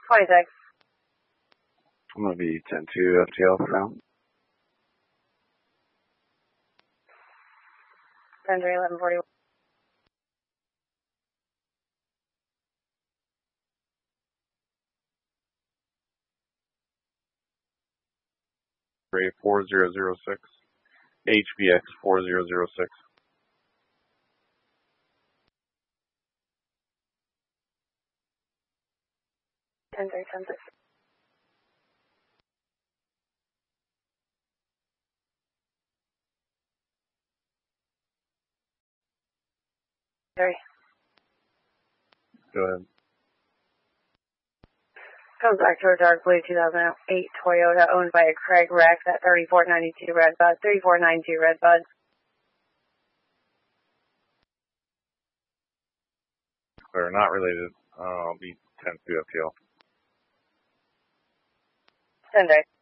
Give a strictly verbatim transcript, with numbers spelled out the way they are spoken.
twenty-six. I'm going to be ten two F T L for now. ten three, eleven forty-one. four zero zero six, H B X four zero zero six. ten three, ten six. Three. Go ahead. Comes back to a dark blue two thousand eight Toyota owned by a Craig Rex at thirty-four ninety-two Redbud, thirty-four ninety-two Redbud. They're not related. Uh, I'll be ten two F T L. ten three.